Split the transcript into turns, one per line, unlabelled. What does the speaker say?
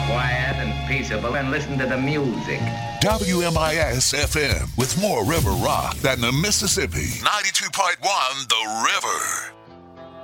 quiet and peaceable and listen to the music.
WMIS FM with more river rock than the Mississippi. 92.1 The River.